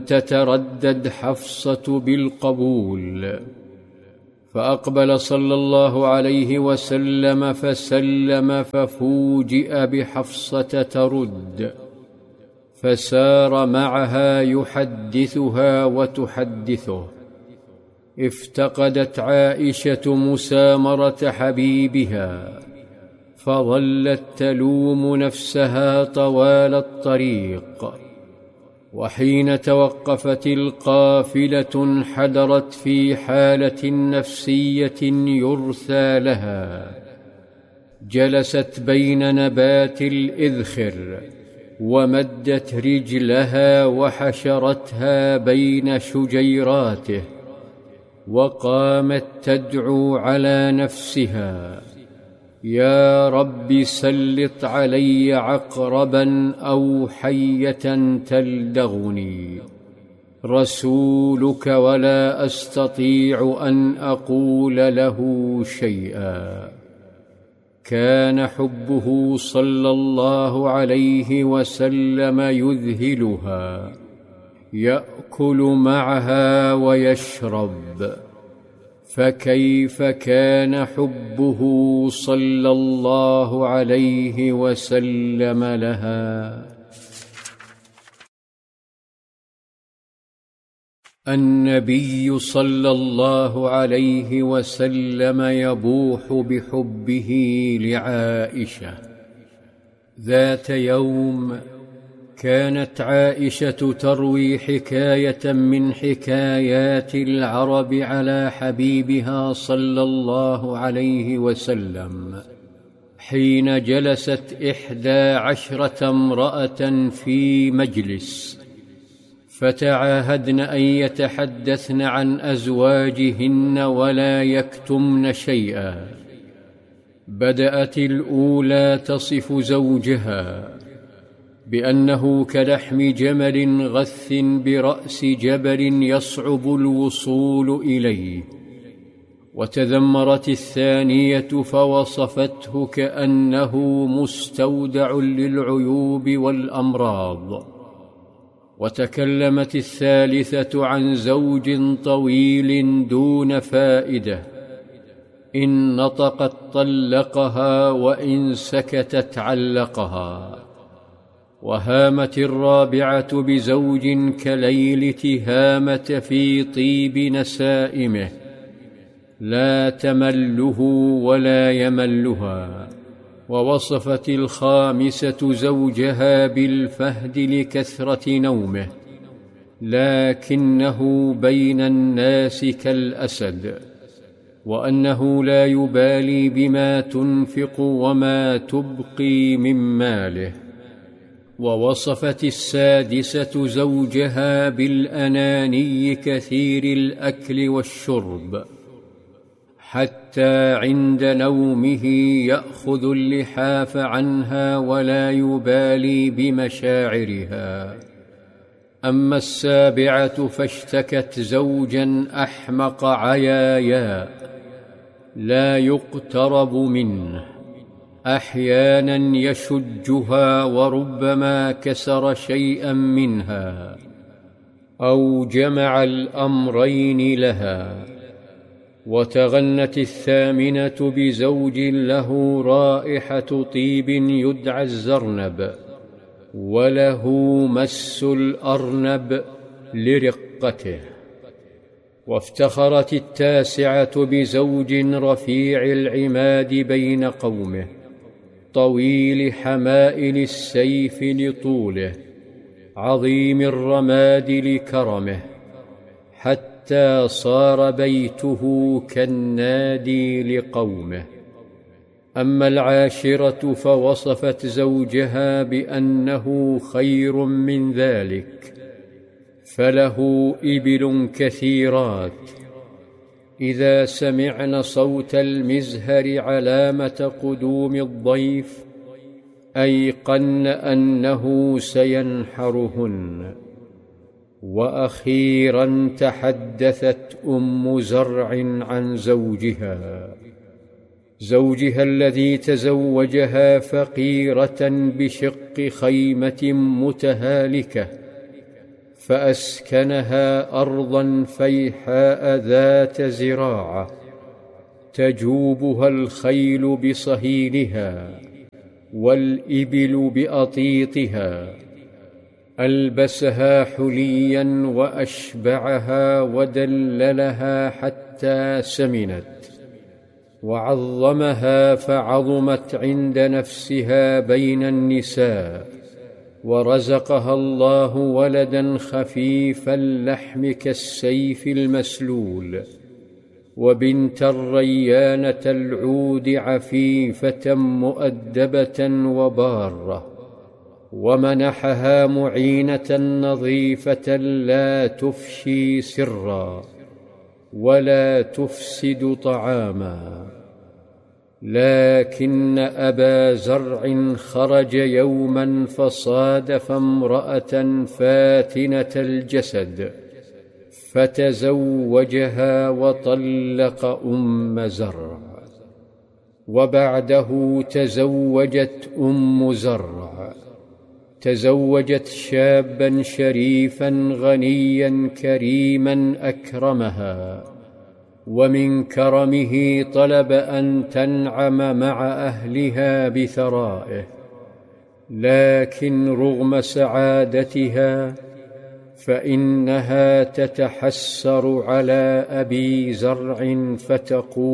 تتردد حفصة بالقبول، فأقبل صلى الله عليه وسلم فسلم، ففوجئ بحفصة ترد، فسار معها يحدثها وتحدثه. افتقدت عائشة مسامرة حبيبها، فظلت تلوم نفسها طوال الطريق، وحين توقفت القافلة انحدرت في حالة نفسية يرثى لها. جلست بين نبات الإذخر ومدت رجلها وحشرتها بين شجيراته، وقامت تدعو على نفسها: يا رب سلط علي عقربا أو حية تلدغني، رسولك ولا أستطيع أن أقول له شيئا. كان حبه صلى الله عليه وسلم يذهلها، يأكل معها ويشرب، فكيف كان حبه صلى الله عليه وسلم لها؟ النبي صلى الله عليه وسلم يبوح بحبه لعائشة. ذات يوم كانت عائشة تروي حكاية من حكايات العرب على حبيبها صلى الله عليه وسلم، حين جلست 11 امرأة في مجلس، فتعاهدن أن يتحدثن عن أزواجهن ولا يكتمن شيئا. بدأت الأولى تصف زوجها بأنه كلحم جمل غث برأس جبل يصعب الوصول إليه، وتذمرت الثانية فوصفته كأنه مستودع للعيوب والأمراض، وتكلمت الثالثة عن زوج طويل دون فائدة، إن نطقت طلقها وإن سكتت علقها. وهامت الرابعة بزوج كليل تهامة في طيب نسائمه، لا تمله ولا يملها. ووصفت الخامسة زوجها بالفهد لكثرة نومه، لكنه بين الناس كالأسد، وأنه لا يبالي بما تنفق وما تبقي من ماله. ووصفت السادسة زوجها بالأناني كثير الأكل والشرب، حتى عند نومه يأخذ اللحاف عنها ولا يبالي بمشاعرها. أما السابعة فاشتكت زوجا أحمق عيايا لا يقترب منه، أحيانا يشجها وربما كسر شيئا منها أو جمع الأمرين لها. وتغنت الثامنة بزوج له رائحة طيب يدعى الزرنب، وله مس الأرنب لرقته. وافتخرت التاسعة بزوج رفيع العماد بين قومه، طويل حمائل السيف لطوله، عظيم الرماد لكرمه، حتى صار بيته كالنادي لقومه. أما العاشرة فوصفت زوجها بأنه خير من ذلك، فله إبل كثيرات، إذا سمعن صوت المزهر علامة قدوم الضيف أيقن أنه سينحرهن. وأخيرا تحدثت أم زرع عن زوجها الذي تزوجها فقيرة بشق خيمة متهالكة، فأسكنها أرضا فيحاء ذات زراعة تجوبها الخيل بصهيلها والإبل بأطيطها، ألبسها حليا وأشبعها ودللها حتى سمنت، وعظمها فعظمت عند نفسها بين النساء، ورزقها الله ولدا خفيف اللحم كالسيف المسلول، وبنتا ريانة العود عفيفة مؤدبة وبارة، ومنحها معينة نظيفة لا تفشي سرا ولا تفسد طعاما. لكن أبا زرع خرج يوما فصادف امرأة فاتنة الجسد فتزوجها وطلق أم زرع، وبعده تزوجت أم زرع، تزوجت شابا شريفا غنيا كريما أكرمها، ومن كرمه طلب أن تنعم مع أهلها بثرائه، لكن رغم سعادتها فإنها تتحسر على أبي زرع فتقول: